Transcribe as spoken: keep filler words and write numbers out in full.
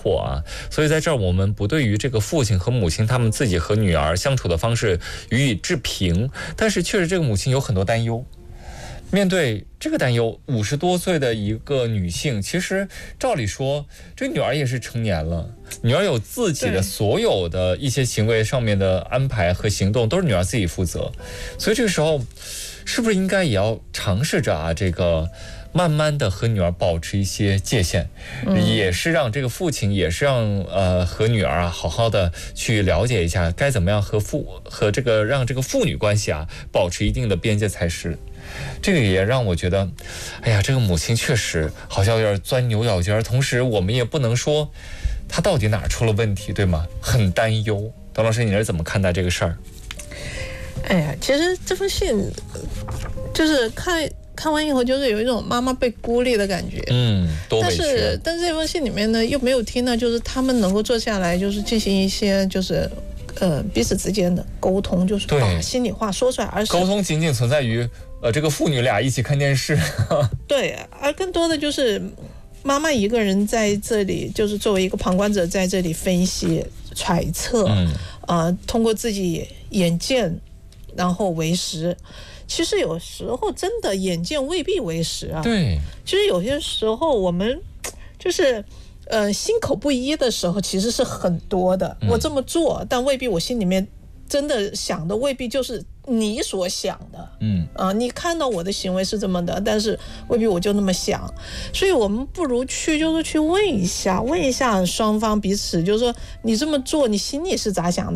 错啊。所以在这儿我们不对于这个父亲和母亲他们自己和女儿相处的方式予以置评，但是确实这个母亲有很多担忧。面对这个担忧，五十多岁的一个女性，其实照理说这女儿也是成年了，女儿有自己的所有的一些行为上面的安排和行动都是女儿自己负责，所以这个时候是不是应该也要尝试着啊这个慢慢的和女儿保持一些界限，嗯、也是让这个父亲也是让呃和女儿啊好好的去了解一下该怎么样和父和这个让这个父女关系啊保持一定的边界才是。这个也让我觉得，哎呀，这个母亲确实好像有点钻牛角尖，同时我们也不能说她到底哪出了问题，对吗？很担忧。董老师，你是怎么看待这个事儿？ 哎呀，其实这封信就是看看完以后，就是有一种妈妈被孤立的感觉。 嗯，多委屈。 但是，但是这封信里面呢，又没有听到，就是他们能够坐下来，就是进行一些，就是。呃，彼此之间的沟通，就是把心里话说出来，而是沟通仅仅存在于呃这个父女俩一起看电视。 对，而更多的就是妈妈一个人在这里，就是作为一个旁观者在这里分析、揣测，嗯，呃，通过自己眼见，然后为实。其实有时候真的眼见未必为实啊。 对， 其实有些时候我们就是。呃，心口不一的时候其实是很多的。我这么做，但未必我心里面真的想的未必就是你所想的。嗯，啊、呃，你看到我的行为是这么的，但是未必我就那么想。所以我们不如去就是去问一下，问一下双方彼此，就是说你这么做，你心里是咋想的？